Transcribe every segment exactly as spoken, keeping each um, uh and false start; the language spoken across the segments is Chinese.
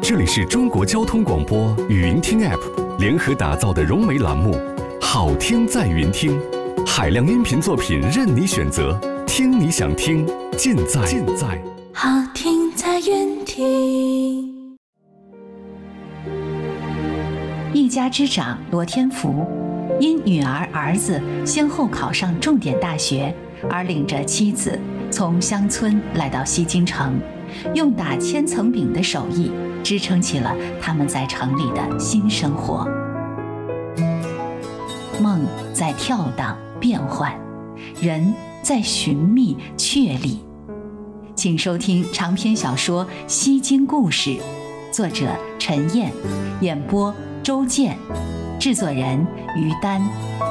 这里是中国交通广播语音听 App 联合打造的融媒栏目，好听在云听，海量音频作品任你选择，听你想听，尽在尽在好听在云听。 一家之长罗天福，因女儿儿子先后考上重点大学，而领着妻子从乡村来到西京城，用打千层饼的手艺支撑起了他们在城里的新生活。梦在跳荡变幻，人在寻觅确立。请收听长篇小说《西京故事》，作者陈燕，演播周健，制作人于丹。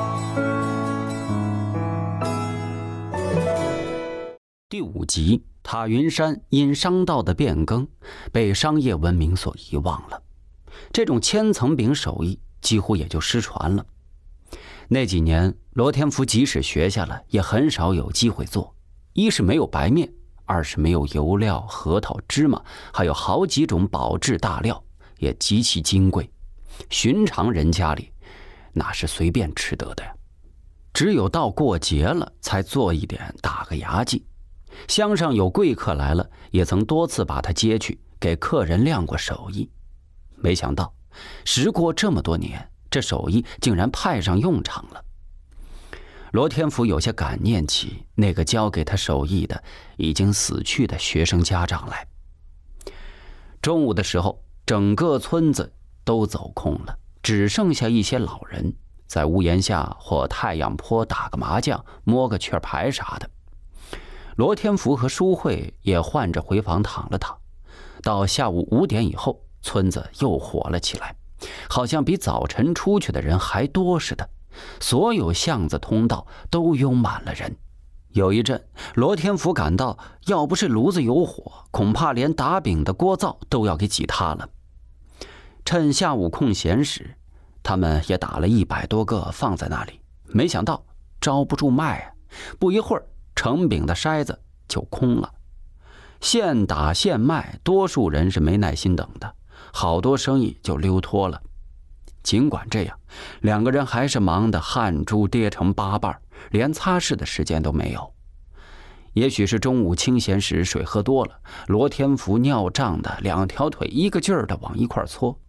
第五集，塔云山因商道的变更，被商业文明所遗忘了。这种千层饼手艺几乎也就失传了。那几年，罗天福即使学下了，也很少有机会做。一是没有白面，二是没有油料、核桃、芝麻，还有好几种保质大料，也极其金贵。寻常人家里哪是随便吃得的呀？只有到过节了才做一点打个牙祭。乡上有贵客来了，也曾多次把他接去给客人亮过手艺。没想到时过这么多年，这手艺竟然派上用场了。罗天福有些感念起那个教给他手艺的已经死去的学生家长来。中午的时候，整个村子都走空了，只剩下一些老人在屋檐下或太阳坡打个麻将，摸个雀牌啥的。罗天福和淑慧也换着回房躺了躺。到下午五点以后，村子又火了起来，好像比早晨出去的人还多似的。所有巷子通道都拥满了人。有一阵，罗天福感到要不是炉子有火，恐怕连打饼的锅灶都要给挤塌了。趁下午空闲时，他们也打了一百多个放在那里，没想到招不住卖啊！不一会儿，成饼的筛子就空了。现打现卖，多数人是没耐心等的，好多生意就溜脱了。尽管这样，两个人还是忙得汗珠跌成八瓣，连擦拭的时间都没有。也许是中午清闲时水喝多了，罗天福尿胀的两条腿一个劲儿的往一块搓，